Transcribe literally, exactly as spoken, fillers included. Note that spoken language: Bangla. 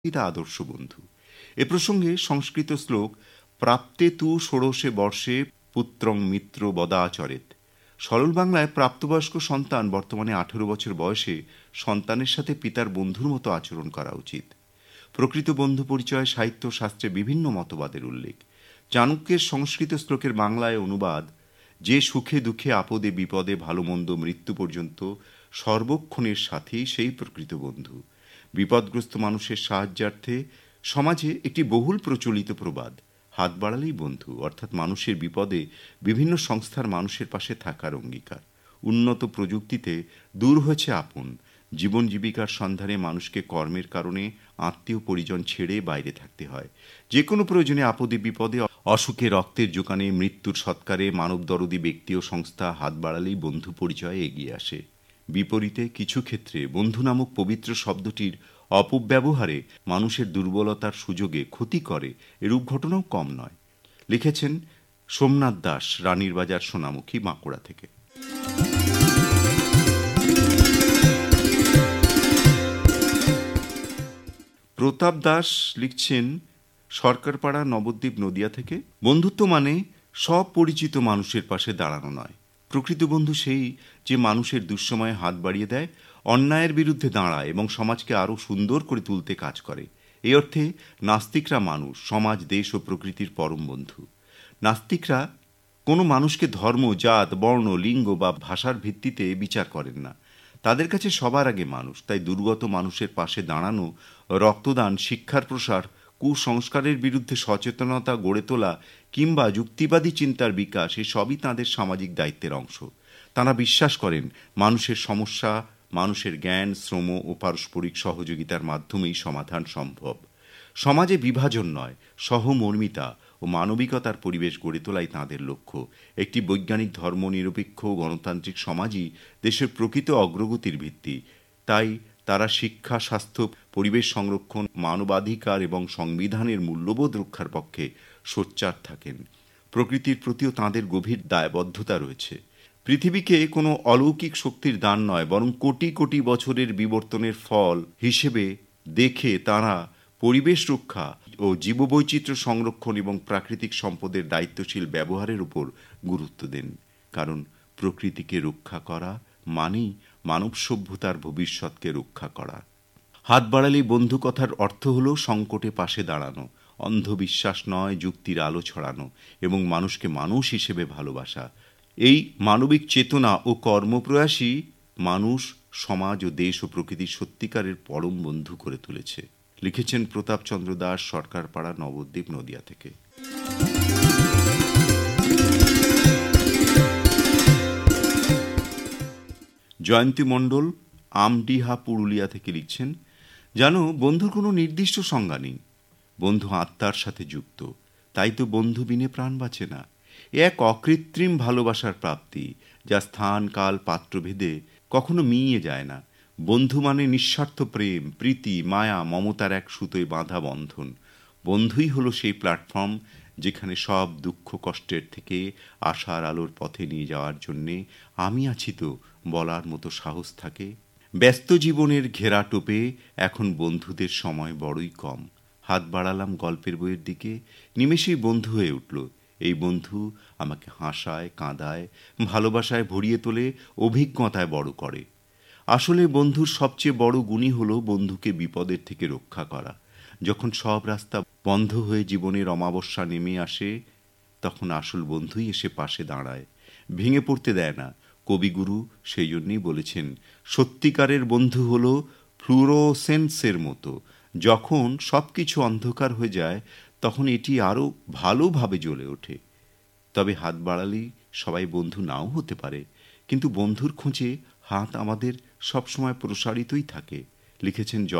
পিতা আদর্শ বন্ধু। এ প্রসঙ্গে সংস্কৃত শ্লোক প্রাপ্তে তু ষোড়শে বর্ষে পুত্রং মিত্র বদাচরেত। সরল বাংলায় প্রাপ্তবয়স্ক সন্তান বর্তমানে আঠেরো বছর বয়সে সন্তানের সাথে পিতার বন্ধুর মতো আচরণ করা উচিত। প্রকৃত বন্ধু পরিচয় সাহিত্য শাস্ত্রে বিভিন্ন মতবাদের উল্লেখ। চাণক্যের সংস্কৃত শ্লোকের বাংলায় অনুবাদ, যে সুখে দুঃখে আপদে বিপদে ভালো মন্দ মৃত্যু পর্যন্ত সর্বক্ষণের সাথেই সেই প্রকৃত বন্ধু। বিপদগ্রস্ত মানুষের সাহায্যার্থে সমাজে একটি বহুল প্রচলিত প্রবাদ, হাত বাড়ালেই বন্ধু, অর্থাৎ মানুষের বিপদে বিভিন্ন সংস্থার মানুষের পাশে থাকার অঙ্গীকার। উন্নত প্রযুক্তিতে দূর হয়েছে আপন, জীবন জীবিকার সন্ধানে মানুষকে কর্মের কারণে আত্মীয় পরিজন ছেড়ে বাইরে থাকতে হয়। যে কোনো প্রয়োজনে আপদে বিপদে অসুখে রক্তের জোগানে মৃত্যুর সৎকারে মানবদরদী ব্যক্তি ও সংস্থা হাত বাড়ালেই বন্ধু পরিচয়ে এগিয়ে আসে। বিপরীতে কিছু ক্ষেত্রে বন্ধু নামক পবিত্র শব্দটির অপব্যবহারে মানুষের দুর্বলতার সুযোগে ক্ষতি করে, এরূপ ঘটনাও কম নয়। লিখেছেন সোমনাথ দাস, রানীর বাজার, সোনামুখী, বাঁকুড়া থেকে। প্রতাপ দাস লিখছেন সরকারপাড়া, নবদ্বীপ, নদিয়া থেকে। বন্ধুত্ব মানে সব পরিচিত মানুষের পাশে দাঁড়ানো নয়। প্রকৃত বন্ধু সেই যে মানুষের দুঃসময়ে হাত বাড়িয়ে দেয়, অন্যায়ের বিরুদ্ধে দাঁড়ায় এবং সমাজকে আরও সুন্দর করে তুলতে কাজ করে। এই অর্থে নাস্তিকরা মানুষ, সমাজ, দেশ ও প্রকৃতির পরম বন্ধু। নাস্তিকরা কোনো মানুষকে ধর্ম, জাত, বর্ণ, লিঙ্গ বা ভাষার ভিত্তিতে বিচার করেন না। তাদের কাছে সবার আগে মানুষ। তাই দুর্গত মানুষের পাশে দাঁড়ানো, রক্তদান, শিক্ষার প্রসার, কুসংস্কারের বিরুদ্ধে সচেতনতা গড়ে তোলা কিংবা যুক্তিবাদী চিন্তার বিকাশ, এসবই তাঁদের সামাজিক দায়িত্বের অংশ। তাঁরা বিশ্বাস করেন মানুষের সমস্যা মানুষের জ্ঞান, শ্রম ও পারস্পরিক সহযোগিতার মাধ্যমেই সমাধান সম্ভব। সমাজে বিভাজন নয়, সহমর্মিতা ও মানবিকতার পরিবেশ গড়ে তোলাই তাঁদের লক্ষ্য। একটি বৈজ্ঞানিক ধর্মনিরপেক্ষ গণতান্ত্রিক সমাজই দেশের প্রকৃত অগ্রগতির ভিত্তি। তাই তারা শিক্ষা, স্বাস্থ্য, পরিবেশ সংরক্ষণ, মানবাধিকার এবং সংবিধানের মূল্যবোধ রক্ষার পক্ষে সোচ্চার থাকেন। প্রকৃতির প্রতিও তাঁদের গভীর দায়বদ্ধতা রয়েছে। পৃথিবীকে কোনো অলৌকিক শক্তির দান নয়, বরং কোটি কোটি বছরের বিবর্তনের ফল হিসেবে দেখে তাঁরা পরিবেশ রক্ষা ও জীববৈচিত্র্য সংরক্ষণ এবং প্রাকৃতিক সম্পদের দায়িত্বশীল ব্যবহারের উপর গুরুত্ব দেন। কারণ প্রকৃতিকে রক্ষা করা মানেই মানব সভ্যতার ভবিষ্যৎকে রক্ষা করা। হাত বাড়ালেই বন্ধু কথার অর্থ হল সংকটে পাশে দাঁড়ানো, অন্ধবিশ্বাস নয়, যুক্তির আলো ছড়ানো এবং মানুষকে মানুষ হিসেবে ভালোবাসা। এই মানবিক চেতনা ও কর্মপ্রয়াসই মানুষ, সমাজ ও দেশ ও প্রকৃতির সত্যিকারের পরম বন্ধু করে তুলেছে। লিখেছেন প্রতাপচন্দ্র দাস, সরকারপাড়া, নবদ্বীপ, নদিয়া থেকে। জয়ন্তী মণ্ডল, আমডিহা, পুরুলিয়া থেকে লিখছেন, জানো, বন্ধুর কোনো নির্দিষ্ট সংজ্ঞা নেই। বন্ধু আত্মার সাথে যুক্ত, তাই তো বন্ধু বিনে প্রাণ বাঁচে না। এক অকৃত্রিম ভালোবাসার প্রাপ্তি, যা স্থান, কাল, পাত্রভেদে কখনো মিইয়ে যায় না। বন্ধু মানে নিঃস্বার্থ প্রেম, প্রীতি, মায়া, মমতার এক সুতোয় বাঁধা বন্ধন। বন্ধুই হলো সেই প্ল্যাটফর্ম যেখানে সব দুঃখ কষ্টের থেকে আশার আলোর পথে নিয়ে যাওয়ার জন্যে আমি আছি তো বলার মতো সাহস থাকে। ব্যস্ত জীবনের ঘেরা টোপে এখন বন্ধুদের সময় বড়ই কম। হাত বাড়ালাম গল্পের বইয়ের দিকে, নিমেষেই বন্ধু হয়ে উঠল। এই বন্ধু আমাকে হাসায়, কাঁদায়, ভালোবাসায় ভরিয়ে তোলে, অভিজ্ঞতায় বড় করে। আসলে বন্ধুর সবচেয়ে বড় গুণই হলো বন্ধুকে বিপদের থেকে রক্ষা করা। যখন সব রাস্তা বন্ধ হয়ে জীবনের অমাবস্যা নেমে আসে, তখন আসল বন্ধুই এসে পাশে দাঁড়ায়, ভেঙে পড়তে দেয় না। কবিগুরু সেই জন্যই বলেছেন, সত্যিকারের বন্ধু হলো ফ্লুরোসেন্সের মতো। যখন সব কিছু অন্ধকার হয়ে যায়, তখন এটি আরও ভালোভাবে জ্বলে ওঠে। তবে হাত বাড়ালেই সবাই বন্ধু নাও হতে পারে, কিন্তু বন্ধুর খোঁজে হাত আমাদের সবসময় প্রসারিতই থাকে। লিখেছেন